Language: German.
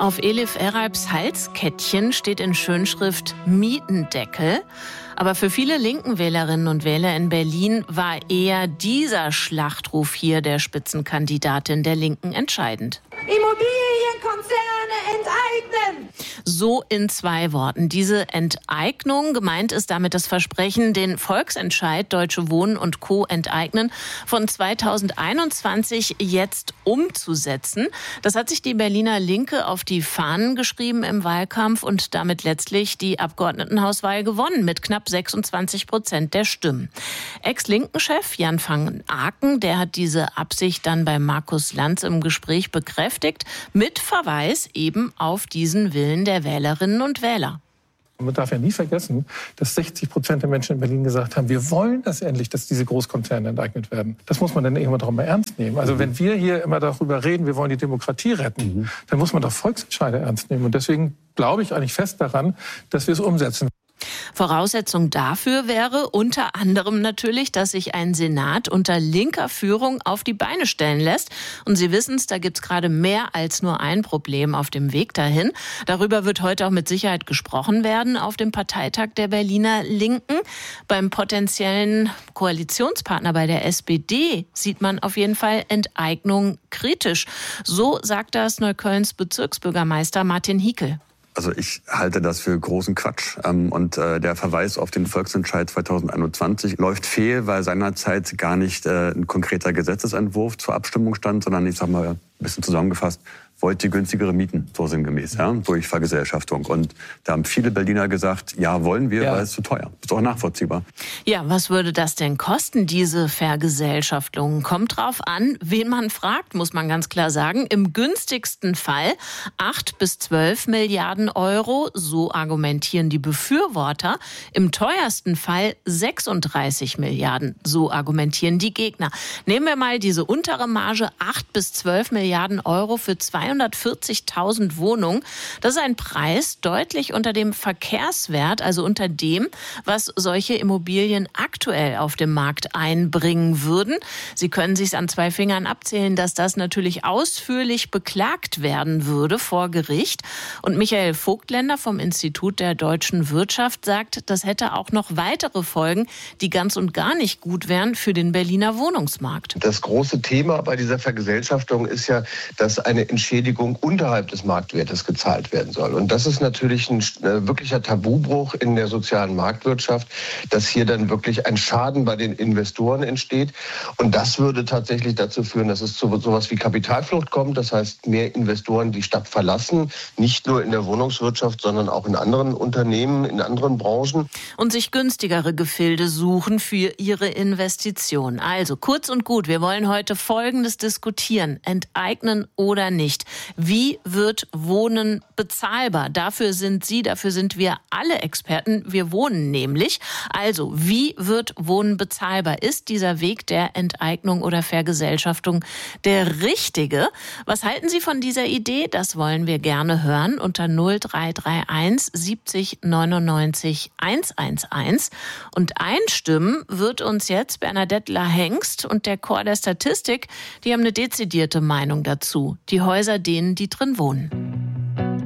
Auf Elif Eralps Halskettchen steht in Schönschrift Mietendeckel. Aber für viele linken Wählerinnen und Wähler in Berlin war eher dieser Schlachtruf hier der Spitzenkandidatin der Linken entscheidend. Immobilienkonzerne enteignen! So in 2 Worten. Diese Enteignung, gemeint ist damit das Versprechen, den Volksentscheid Deutsche Wohnen und Co. enteignen von 2021 jetzt umzusetzen. Das hat sich die Berliner Linke auf die Fahnen geschrieben im Wahlkampf und damit letztlich die Abgeordnetenhauswahl gewonnen mit knapp 26% der Stimmen. Ex-Linken-Chef Jan van Aken, der hat diese Absicht dann bei Markus Lanz im Gespräch bekräftigt, mit Verweis eben auf diesen Willen der Wählerinnen und Wähler. Man darf ja nie vergessen, dass 60% der Menschen in Berlin gesagt haben, wir wollen das endlich, dass diese Großkonzerne enteignet werden. Das muss man dann irgendwann doch mal ernst nehmen. Also wenn wir hier immer darüber reden, wir wollen die Demokratie retten, dann muss man doch Volksentscheide ernst nehmen. Und deswegen glaube ich eigentlich fest daran, dass wir es umsetzen. Voraussetzung dafür wäre unter anderem natürlich, dass sich ein Senat unter linker Führung auf die Beine stellen lässt. Und Sie wissen es, da gibt es gerade mehr als nur ein Problem auf dem Weg dahin. Darüber wird heute auch mit Sicherheit gesprochen werden auf dem Parteitag der Berliner Linken. Beim potenziellen Koalitionspartner bei der SPD sieht man auf jeden Fall Enteignung kritisch. So sagt das Neuköllns Bezirksbürgermeister Martin Hiekel. Also ich halte das für großen Quatsch. Und der Verweis auf den Volksentscheid 2021 läuft fehl, weil seinerzeit gar nicht ein konkreter Gesetzesentwurf zur Abstimmung stand, sondern ich sag mal ein bisschen zusammengefasst, wollte günstigere Mieten, so sinngemäß, ja, durch Vergesellschaftung. Und da haben viele Berliner gesagt, ja, wollen wir, weil es zu teuer. Ist auch nachvollziehbar. Ja, was würde das denn kosten, diese Vergesellschaftung? Kommt drauf an, wen man fragt, muss man ganz klar sagen. Im günstigsten Fall 8 bis 12 Milliarden Euro, so argumentieren die Befürworter. Im teuersten Fall 36 Milliarden, so argumentieren die Gegner. Nehmen wir mal diese untere Marge, 8 bis 12 Milliarden Euro für 240.000 Wohnungen. Das ist ein Preis deutlich unter dem Verkehrswert, also unter dem, was solche Immobilien aktuell auf dem Markt einbringen würden. Sie können sich an 2 Fingern abzählen, dass das natürlich ausführlich beklagt werden würde vor Gericht. Und Michael Vogtländer vom Institut der deutschen Wirtschaft sagt, das hätte auch noch weitere Folgen, die ganz und gar nicht gut wären für den Berliner Wohnungsmarkt. Das große Thema bei dieser Vergesellschaftung ist ja, dass eine Entschädigung unterhalb des Marktwertes gezahlt werden soll. Und das ist natürlich ein wirklicher Tabubruch in der sozialen Marktwirtschaft, dass hier dann wirklich ein Schaden bei den Investoren entsteht. Und das würde tatsächlich dazu führen, dass es zu sowas wie Kapitalflucht kommt. Das heißt, mehr Investoren die Stadt verlassen, nicht nur in der Wohnungswirtschaft, sondern auch in anderen Unternehmen, in anderen Branchen. Und sich günstigere Gefilde suchen für ihre Investition. Also kurz und gut, wir wollen heute Folgendes diskutieren. Enteignen oder nicht. Wie wird Wohnen bezahlbar? Dafür sind Sie, dafür sind wir alle Experten. Wir wohnen nämlich. Also, wie wird Wohnen bezahlbar? Ist dieser Weg der Enteignung oder Vergesellschaftung der richtige? Was halten Sie von dieser Idee? Das wollen wir gerne hören unter 0331 70 99 111. Und einstimmen wird uns jetzt Bernadette Lahengst und der Chor der Statistik. Die haben eine dezidierte Meinung dazu. Die Häuser denen, die drin wohnen.